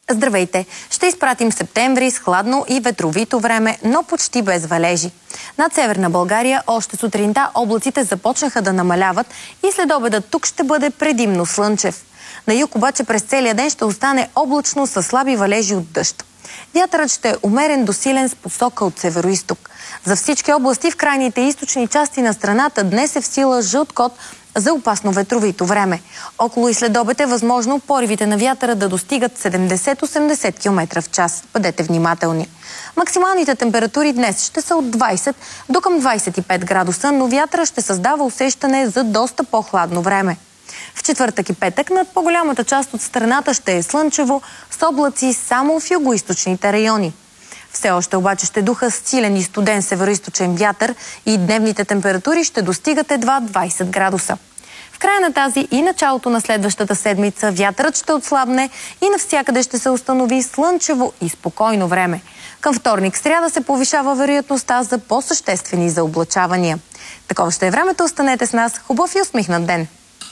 Здравейте! Ще изпратим септември с хладно и ветровито време, но почти без валежи. Над северна България още сутринта облаците започнаха да намаляват и след обеда тук ще бъде предимно слънчев. На юг обаче през целия ден ще остане облачно с слаби валежи от дъжд. Вятърът ще е умерен до силен с посока от североизток. За всички области в крайните източни части на страната днес е в сила жълт код за опасно ветровито време. Около и след обед е възможно поривите на вятъра да достигат 70-80 км в час. Бъдете внимателни. Максималните температури днес ще са от 20 до към 25 градуса, но вятъра ще създава усещане за доста по-хладно време. В четвъртък и петък над по-голямата част от страната ще е слънчево, с облаци само в югоизточните райони. Все още обаче ще духа силен и студен североизточен вятър и дневните температури ще достигат едва 20 градуса. В края на тази и началото на следващата седмица вятърът ще отслабне и навсякъде ще се установи слънчево и спокойно време. Към вторник, сряда се повишава вероятността за по-съществени заоблачавания. Такова ще е времето, останете с нас. Хубав и усмихнат ден!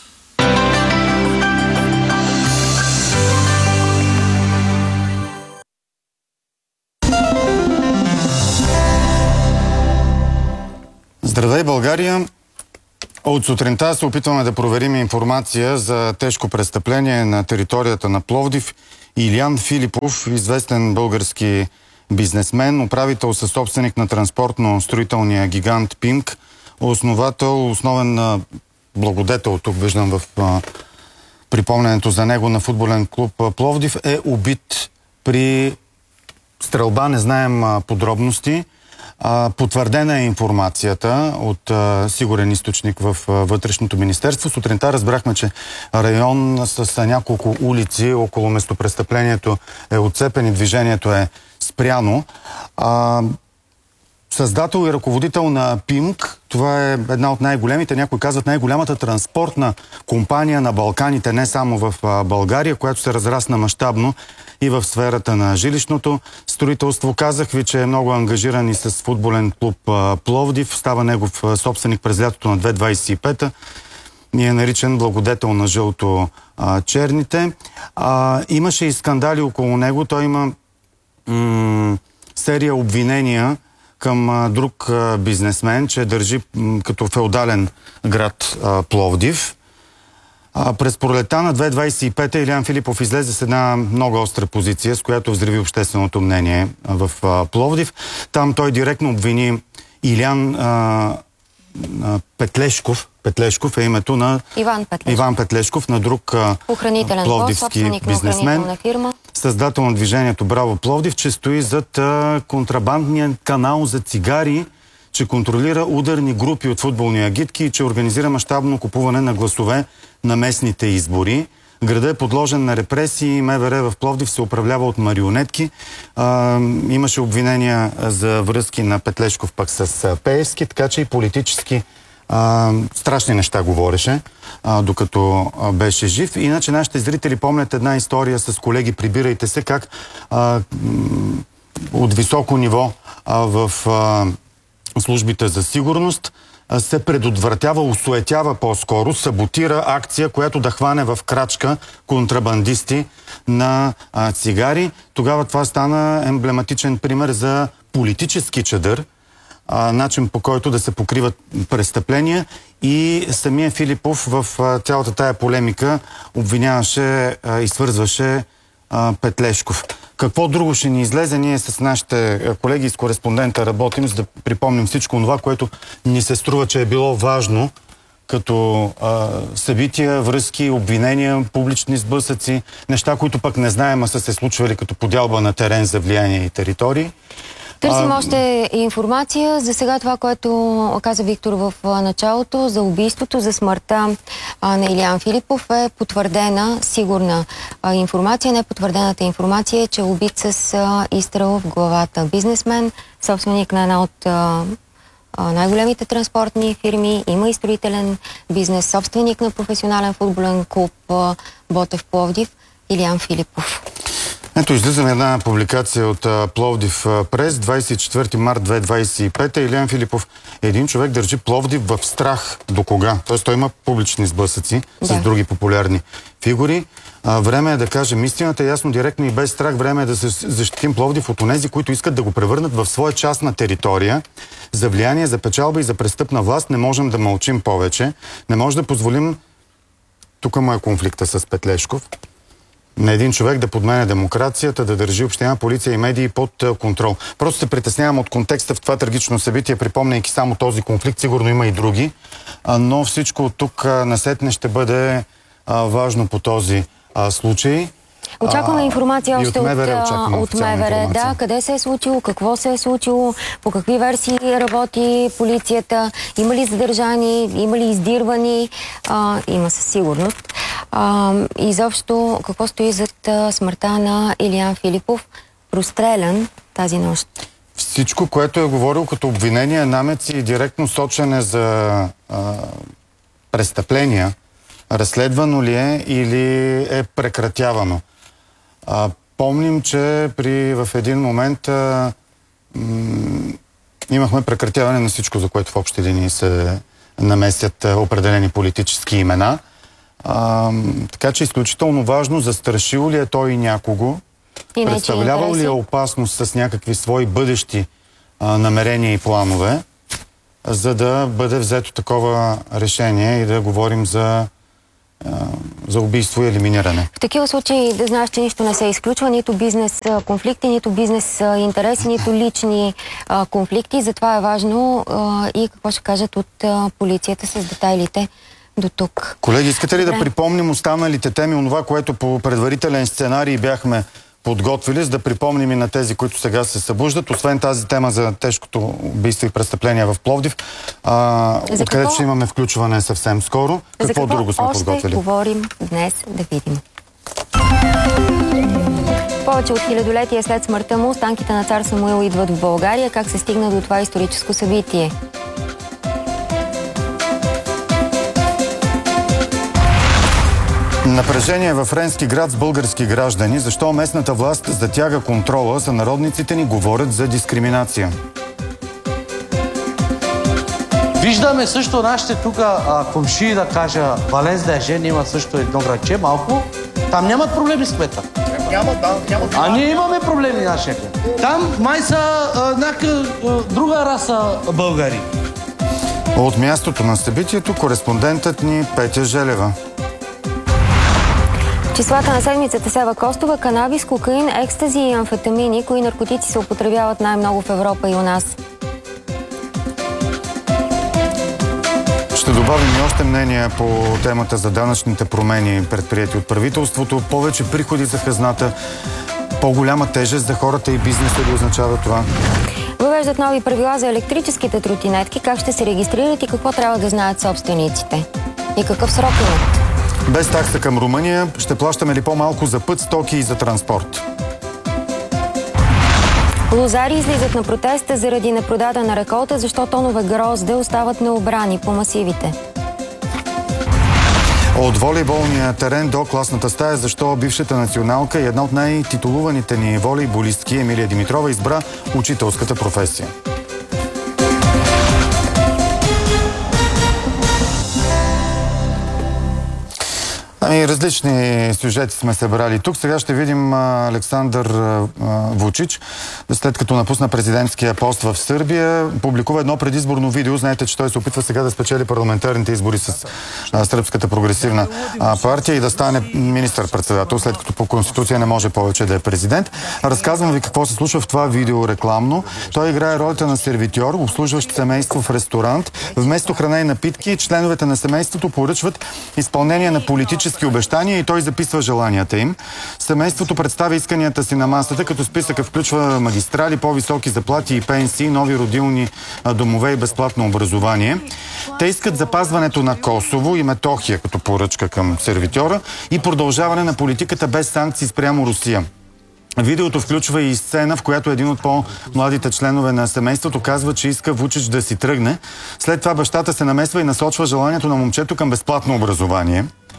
Здравей, България! От сутринта се опитваме да проверим информация за тежко престъпление на територията на Пловдив. Илиян Филипов, известен български бизнесмен, управител със собственик на транспортно-строителния гигант ПИМК, основен благодетел, тук виждам в припомнянето за него на футболен клуб Пловдив, е убит при стрелба, не знаем подробности. Потвърдена е информацията от сигурен източник в Вътрешното министерство. Сутринта разбрахме, че район с няколко улици около местопрестъплението е отцепен и движението е спряно. Създател и ръководител на ПИМК, това е една от най-големите, някои казват най-голямата транспортна компания на Балканите, не само в България, която се разрасна мащабно и в сферата на жилищното строителство. Казах ви, че е много ангажиран и с футболен клуб Пловдив. Става негов собственик през лятото на 2025-та. Ни е наричан благодетел на жълто-черните. Имаше и скандали около него. Той има серия обвинения към друг бизнесмен, че държи като феодален град Пловдив. През пролета на 2025 Илиян Филипов излезе с една много остра позиция, с която взриви общественото мнение в Пловдив. Там той директно обвини Илиян Петлешков е името на Иван Петлешков, на друг пловдивски бизнесмен, създател на движението Браво Пловдив, че стои зад контрабандния канал за цигари, че контролира ударни групи от футболни агитки и че организира мащабно купуване на гласове на местните избори. Градът е подложен на репресии, МВР в Пловдив се управлява от марионетки. Имаше обвинения за връзки на Петлешков пък с Пеевски, така че и политически страшни неща говореше, докато беше жив. Иначе нашите зрители помнят една история с колеги, прибирайте се, как от високо ниво в службите за сигурност се предотвратява, осуетява по-скоро, саботира акция, която да хване в крачка контрабандисти на цигари. Тогава това стана емблематичен пример за политически чадър, начин по който да се покриват престъпления, и самия Филипов в цялата тая полемика обвиняваше и свързваше Петлешков. Какво друго ще ни излезе? Ние с нашите колеги с кореспондента работим, за да припомним всичко това, което ни се струва, че е било важно като събития, връзки, обвинения, публични сблъсъци, неща, които пък не знаем, а са се случвали като подялба на терен за влияние и територии. Търсим още информация. За сега това, което каза Виктор в началото, за убийството, за смъртта на Илиян Филипов, е потвърдена сигурна информация. Непотвърдената информация е, че е убит с изстрел в главата. Бизнесмен, собственик на една от най-големите транспортни фирми, има и строителен бизнес, собственик на професионален футболен клуб Ботев Пловдив, Илиян Филипов. Ето, излизаме една публикация от Пловдив прес, 24 март 2025. Илиян Филипов, един човек държи Пловдив в страх. До кога? Тоест той има публични сблъсъци с други популярни фигури. Време е да кажем истината, ясно, директно и без страх. Време е да се защитим Пловдив от онези, които искат да го превърнат в своя частна територия. За влияние, за печалба и за престъпна власт не можем да мълчим повече. Не може да позволим, тук му е конфликта с Петлешков, на един човек да подменя демокрацията, да държи община, полиция и медии под контрол. Просто се притеснявам от контекста в това трагично събитие, припомняйки само този конфликт, сигурно има и други, но всичко от тук насетне ще бъде важно по този случай. Очакваме информация още от МВР. Да, къде се е случило, какво се е случило, по какви версии работи полицията, има ли задържани, има ли издирвани, има със сигурност. Изобщо какво стои зад смъртта на Илиян Филипов, прострелян тази нощ? Всичко, което е говорил като обвинение, намеци и директно сочене за престъпления, разследвано ли е или е прекратявано? Помним, че в един момент имахме прекратяване на всичко, за което в общи линии се намесят определени политически имена. Така че изключително важно, застрашил ли е той някого, представлявал ли е опасност с някакви свои бъдещи намерения и планове, за да бъде взето такова решение и да говорим за убийство и елиминиране. В такива случаи да знаеш, че нищо не се изключва, нито бизнес конфликти, нито бизнес интереси, нито лични конфликти. Затова е важно и какво ще кажат от полицията с детайлите до тук. Колеги, искате ли да припомним останалите теми, онова, което по предварителен сценарий бяхме подготвили, за да припомним и на тези, които сега се събуждат, освен тази тема за тежкото убийство и престъпление в Пловдив, откъдето ще имаме включване съвсем скоро. Какво друго сме подготвили? Още говорим днес, да видим. Повече от хилядолетия след смъртта му, останките на цар Самуил идват в България. Как се стигна до това историческо събитие? Напрежение във френски град с български граждани. Защо местната власт затяга контрола? За народниците ни говорят за дискриминация. Виждаме също нашите тук комшии, да кажа, Валенс ДЖ, имат също едно градче, малко. Там нямат проблеми с кмета. А ние имаме проблеми нашия кмет. Там май са друга раса българи. От мястото на събитието кореспондентът ни Петя Желева. Числата на седмицата Сева Костова: канабис, кокаин, екстази и амфетамини. Кои наркотици се употребяват най-много в Европа и у нас? Ще добавим и още мнения по темата за данъчните промени, предприети от правителството. Повече приходи за хазната, по-голяма тежест за хората и бизнеса ли означава това? Въвеждат нови правила за електрическите тротинетки. Как ще се регистрират и какво трябва да знаят собствениците? И какъв срок имат? Без такса към Румъния ще плащаме ли по-малко за път, стоки и за транспорт? Лозари излизат на протеста заради непродадена реколта, защо тонове грозде остават необрани по масивите. От волейболния терен до класната стая, защо бившата националка и една от най-титулуваните ни волейболистки Емилия Димитрова избра учителската професия. Различни сюжети сме събрали тук. Сега ще видим Александър Вучич, след като напусна президентския пост в Сърбия, публикува едно предизборно видео. Знаете, че той се опитва сега да спечели парламентарните избори с Сръбската прогресивна партия и да стане министър-председател, след като по Конституция не може повече да е президент. Разказвам ви какво се случва в това видео рекламно. Той играе ролята на сервитьор, обслужващ семейство в ресторант. Вместо храна и напитки, членовете на семейството поръчват изпълнение на политически обещания и той записва желанията им. Семейството представя исканията си на масата, като списъка включва магистрали, по-високи заплати и пенсии, нови родилни домове и безплатно образование. Те искат запазването на Косово и Метохия като поръчка към сервитьора и продължаване на политиката без санкции спрямо Русия. Видеото включва и сцена, в която един от по-младите членове на семейството казва, че иска Вучич да си тръгне. След това бащата се намесва и насочва желанието на момчето към безплатно образование.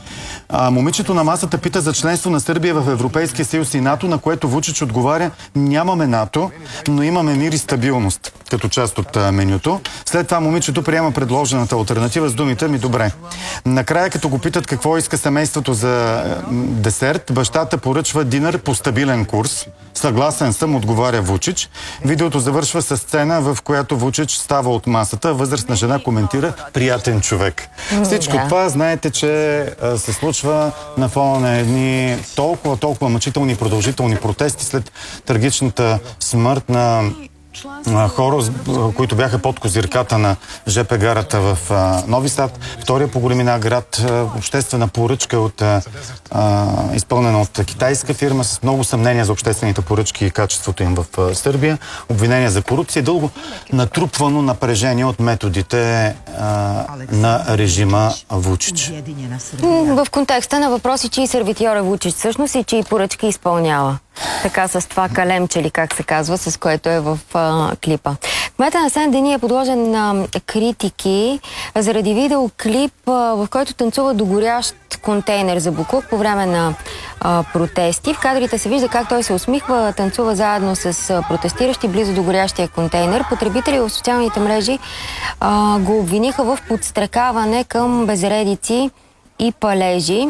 Момичето на масата пита за членство на Сърбия в Европейския съюз и НАТО, на което Вучич отговаря: нямаме НАТО, но имаме мир и стабилност като част от менюто. След това момичето приема предложената алтернатива с думите: ми добре. Накрая, като го питат какво иска семейството за десерт, бащата поръчва динер по стабилен курс. Съгласен съм, отговаря Вучич. Видеото завършва с сцена, в която Вучич става от масата, възрастна жена коментира: приятен човек. Всичко това знаете, че се случва на фона на едни толкова мъчителни и продължителни протести след трагичната смърт на хора, които бяха под козирката на ЖП гарата в Нови Сад. Втория по големина град, обществена поръчка изпълнена от китайска фирма с много съмнения за обществените поръчки и качеството им в Сърбия. Обвинения за корупция, дълго натрупвано напрежение от методите на режима Вучич. В контекста на въпроси, чии сервитьор е Вучич всъщност и чии поръчки изпълнява. Така с това калемче, или как се казва, с което е в клипа. Кметът на Сен-Дени е подложен на критики заради видеоклип, в който танцува до горящ контейнер за боклук по време на протести. В кадрите се вижда как той се усмихва, танцува заедно с протестиращи близо до горящия контейнер. Потребители в социалните мрежи го обвиниха в подстрекаване към безредици и палежи.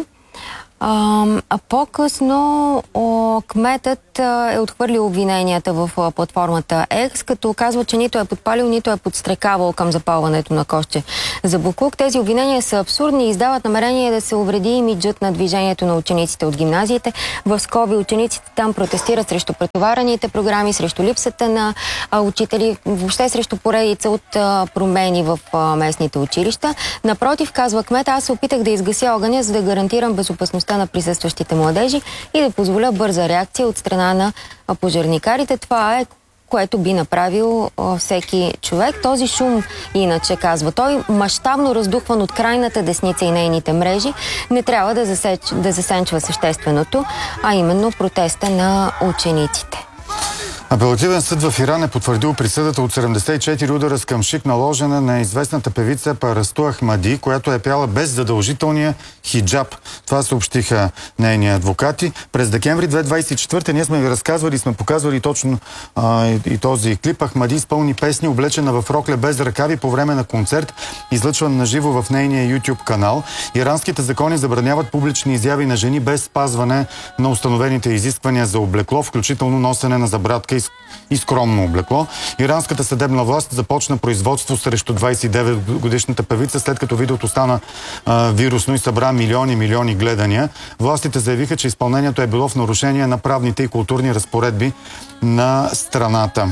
По-късно кметът е отхвърлил обвиненията в платформата X, като казва, че нито е подпалил, нито е подстрекавал към запалването на кошче за боклук. Тези обвинения са абсурдни и издават намерение да се увреди имиджът на движението на учениците от гимназиите. В скоби учениците там протестират срещу претоварените програми, срещу липсата на учители, въобще срещу поредица от промени в местните училища. Напротив, казва кмета, аз се опитах да изгася огъня, за да гарантирам безопасността на присъстващите младежи и да позволя бърза реакция от страна на пожарникарите. Това е, което би направил всеки човек. Този шум, иначе казва той, мащабно раздухван от крайната десница и нейните мрежи, не трябва да засенчва същественото, а именно протеста на учениците. Апелативен съд в Иран е потвърдил присъдата от 74 удара с камшик, наложена на известната певица Парасту Ахмади, която е пяла без задължителния хиджаб. Това съобщиха нейни адвокати. През декември 2024 ние сме ви разказвали и сме показвали точно и този клип. Ахмади изпълни песни, облечена в рокля без ръкави по време на концерт, излъчван наживо в нейния YouTube канал. Иранските закони забраняват публични изяви на жени без спазване на установените изисквания за облекло, включително носене на забрадка и скромно облекло. Иранската съдебна власт започна производство срещу 29-годишната певица, след като видеото стана вирусно и събра милиони гледания. Властите заявиха, че изпълнението е било в нарушение на правните и културни разпоредби на страната.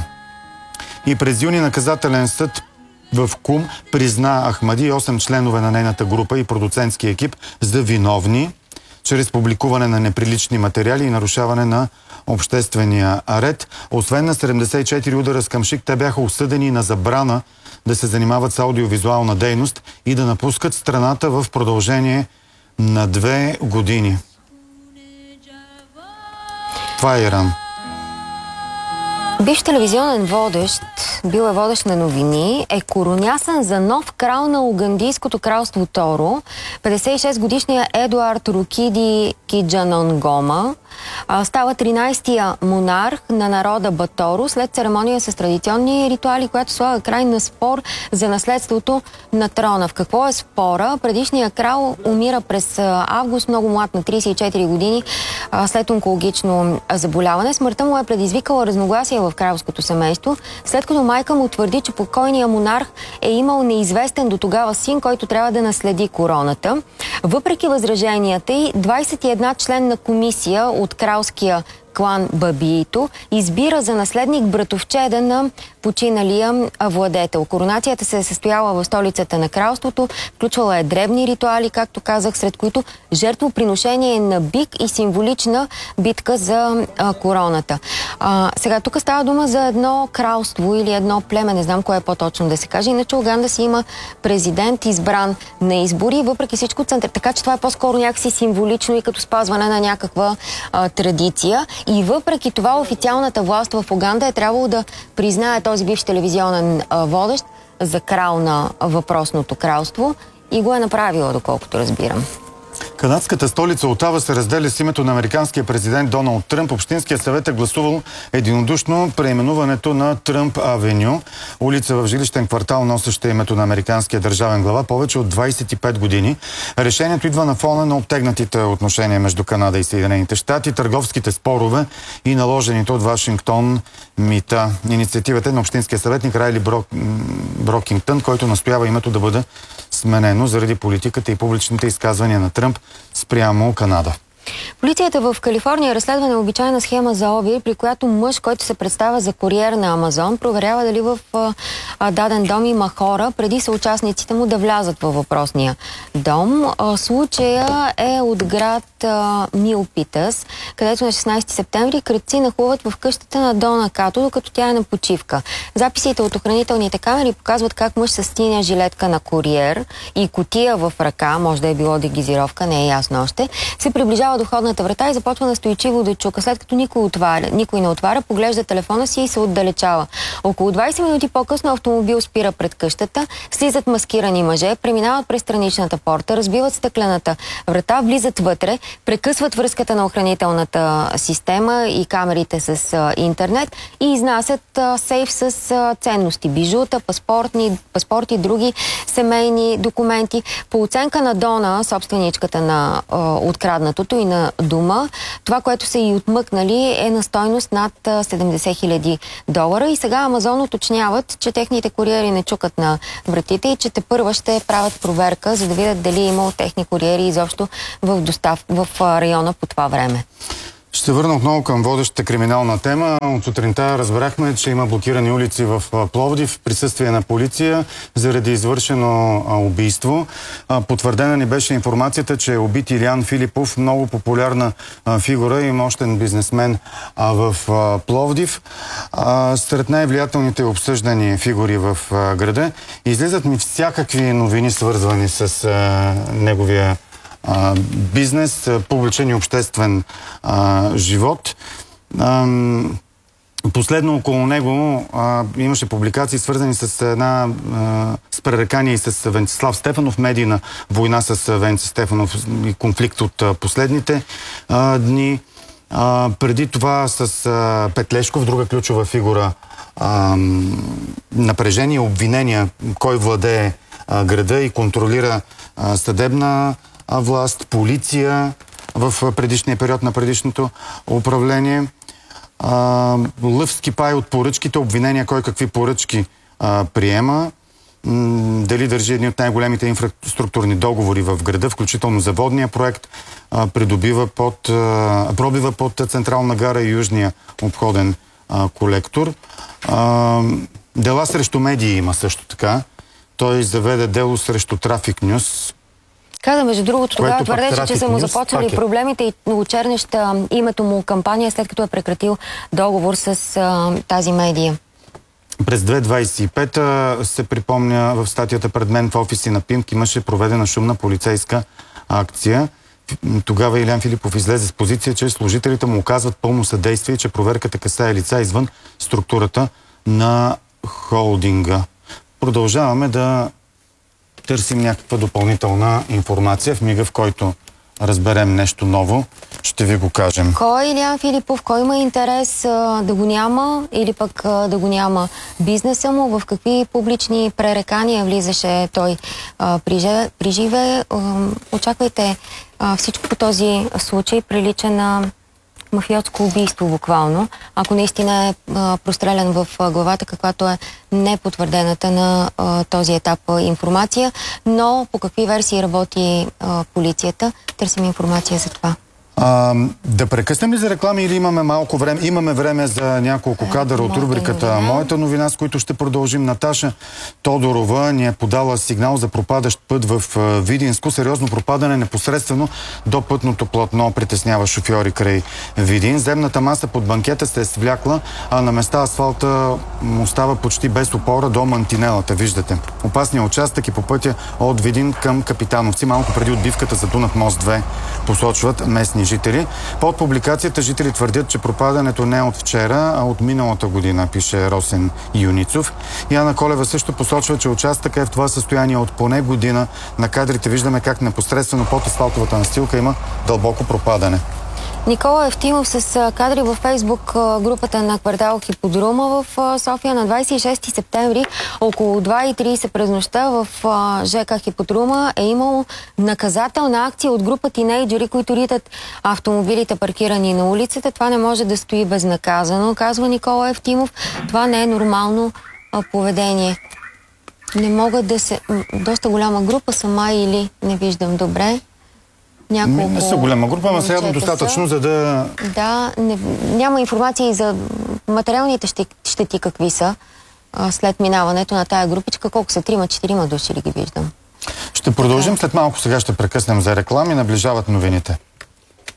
И през юни наказателен съд в Кум призна Ахмади и 8 членове на нейната група и продуцентски екип за виновни чрез публикуване на неприлични материали и нарушаване на обществения ред. Освен на 74 удара с камшик, те бяха осъдени на забрана да се занимават с аудиовизуална дейност и да напускат страната в продължение на 2 години. Това е Иран. Бивш телевизионен водещ, бил е водещ на новини, е коронясан за нов крал на Угандийското кралство Торо, 56-годишният Едуард Рукиди Киджанонгома. Става 13-тия монарх на народа Баторо след церемония с традиционни ритуали, която слага край на спор за наследството на трона. В какво е спора? Предишният крал умира през август, много млад, на 34 години, след онкологично заболяване. Смъртта му е предизвикала разногласия в кралското семейство, след като майка му твърди, че покойният монарх е имал неизвестен до тогава син, който трябва да наследи короната. Въпреки възраженията й, 21 членна комисия от кралския клан Бабиито избира за наследник братовчеда на починалия владетел. Коронацията се е състояла в столицата на кралството, включвала е древни ритуали, както казах, сред които жертвоприношение на бик и символична битка за короната. Сега тук става дума за едно кралство или едно племе, не знам кое е по-точно да се каже. Иначе Уганда си има президент, избран на избори, въпреки всичко център. Така че това е по-скоро някакси символично и като спазване на някаква традиция. И въпреки това официалната власт в Уганда е трябвало да признае този бивш телевизионен водещ за крал на въпросното кралство и го е направила, доколкото разбирам. Канадската столица Отава се разделя с името на американския президент Доналд Тръмп. Общинския съвет е гласувал единодушно преименуването на Тръмп Авеню, улица в жилищен квартал, носеща името на американския държавен глава повече от 25 години. Решението идва на фона на обтегнатите отношения между Канада и Съединените щати, търговските спорове и наложените от Вашингтон мита. Инициативата е на общинския съветник Райли Брокингтън, който настоява името да бъде сменено заради политиката и публичните изказвания на Тръмп спрямо Канада. Полицията в Калифорния разследва необичайна схема за обир, при която мъж, който се представя за куриер на Амазон, проверява дали в даден дом има хора, преди съучастниците му да влязат във въпросния дом. Случая е от град Милпитъс, където на 16 септември крадци нахлуват в къщата на Дона Като, докато тя е на почивка. Записите от охранителните камери показват как мъж с синя жилетка на куриер и кутия в ръка, може да е било дегизировка, не е ясно още, се приближава до входната врата и започва настойчиво да чука. След като никой не отваря, поглежда телефона си и се отдалечава. Около 20 минути по-късно автомобил спира пред къщата, слизат маскирани мъже, преминават през страничната порта, разбиват стъклената врата, влизат вътре, прекъсват връзката на охранителната система и камерите с интернет и изнасят сейф с ценности, бижута, паспорти, други семейни документи. По оценка на Дона, собственичката на откраднатото и на дома, това, което са и отмъкнали, е на стойност над $70 000. И сега Амазон уточняват, че техните куриери не чукат на вратите и че тепърва ще правят проверка, за да видят дали е имало техни куриери изобщо в района по това време. Ще върна отново към водещата криминална тема. От сутринта разбрахме, че има блокирани улици в Пловдив в присъствие на полиция заради извършено убийство. Потвърдена ни беше информацията, че е убит Илиян Филипов, много популярна фигура и мощен бизнесмен в Пловдив. Сред най-влиятелните обсъждани фигури в града. Излизат ми всякакви новини, свързвани с неговия бизнес, публичен и обществен живот. Последно около него имаше публикации, свързани с с пререкания и с Венцислав Стефанов, медийна война с Венци Стефанов и конфликт от последните дни. Преди това с Петлешков, друга ключова фигура, напрежение, обвинения, кой владее града и контролира съдебна власт, полиция в предишния период на предишното управление. Лъвски пай от поръчките, обвинения кой какви поръчки приема, дали държи едни от най-големите инфраструктурни договори в града, включително заводния проект, пробива под Централна гара и Южния обходен колектор. Дела срещу медии има също така. Той заведе дело срещу Трафик Нюс. Каза, между другото, тогава твърдеше, че са му започнали проблемите и очерняща името му кампания, след като е прекратил договор с тази медия. През 2025 се припомня в статията пред мен в офиси на ПИМК имаше проведена шумна полицейска акция. Тогава Илиян Филипов излезе с позиция, че служителите му оказват пълно съдействие и че проверката касае лица извън структурата на холдинга. Продължаваме да търсим някаква допълнителна информация. В мига, в който разберем нещо ново, ще ви го кажем. Кой е Илиян Филипов? Кой има интерес да го няма или пък да го няма бизнеса му? В какви публични пререкания влизаше той при живе? Очаквайте, всичко по този случай прилича на мафиотско убийство буквално, ако наистина е прострелян в главата, каквато е непотвърдената на този етап информация. Но по какви версии работи полицията? Търсим информация за това. Да прекъснем ли за реклами или имаме малко време? Имаме време за няколко кадъра от рубриката Моята новина, с които ще продължим. Наташа Тодорова ни е подала сигнал за пропадащ път в Видинско. Сериозно пропадане непосредствено до пътното платно притеснява шофьори край Видин. Земната маса под банкета се е свлякла, а на места асфалта остава почти без опора до мантинелата. Виждате. Опасният участък е по пътя от Видин към Капитановци. Малко преди отбивката за Дунав мост 2 посочват местни местни жители. Под публикацията жители твърдят, че пропадането не е от вчера, а от миналата година, пише Росен Юницов. Яна Колева също посочва, че участъка е в това състояние от поне година. На кадрите виждаме как непосредствено под асфалтовата настилка има дълбоко пропадане. Никола Евтимов с кадри във Фейсбук групата на квартал Хиподрума в София на 26 септември около 2:30 през нощта в ЖК Хиподрума е имало наказателна акция от група тинейджери, които ритат автомобилите паркирани на улицата. Това не може да стои безнаказано, казва Никола Евтимов. Това не е нормално поведение. Не могат да се... Доста голяма група са май или не виждам добре. Не са голяма група, но сега достатъчно, за да... Да, няма информация и за материалните щети какви са след минаването на тая групичка. Колко са? 3-4 души ли ги виждам? Ще продължим след малко. Сега ще прекъснем за реклами. Наближават новините.